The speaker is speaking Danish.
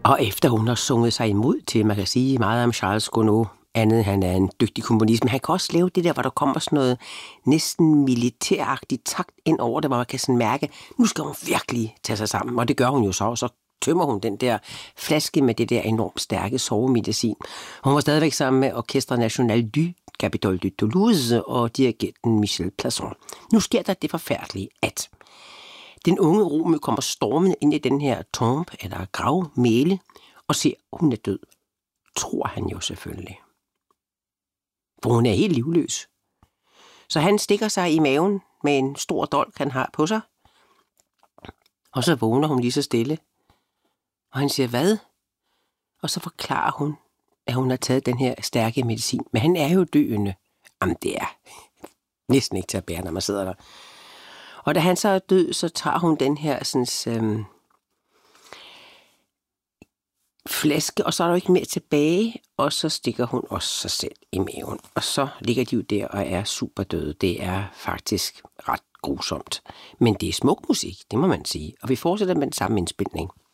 Og efter hun har sunget sig imod til, man kan sige meget om Charles Gounod, andet han er en dygtig komponist, men han kan også lave det der, hvor der kommer sådan noget næsten militæragtigt takt ind over det, hvor man kan sådan mærke, nu skal hun virkelig tage sig sammen, og det gør hun jo så, og så tømmer hun den der flaske med det der enormt stærke sovemedicin. Hun var stadigvæk sammen med Orchestre National du Capitole de Toulouse og dirigenten Michel Plasson. Nu sker der det forfærdelige, at den unge Romeo kommer stormende ind i den her tombe, eller gravmæle, og ser, at hun er død. Tror han jo selvfølgelig. For hun er helt livløs. Så han stikker sig i maven med en stor dolk, han har på sig. Og så vågner hun lige så stille. Og han siger, hvad? Og så forklarer hun, at hun har taget den her stærke medicin. Men han er jo døende. Jamen, det er næsten ikke til at bære, når man sidder der. Og da han så er død, så tager hun den her sådan, flaske, og så er der jo ikke mere tilbage, og så stikker hun også sig selv i maven. Og så ligger de jo der og er super døde. Det er faktisk ret grusomt. Men det er smuk musik, det må man sige. Og vi fortsætter med den samme indspilning.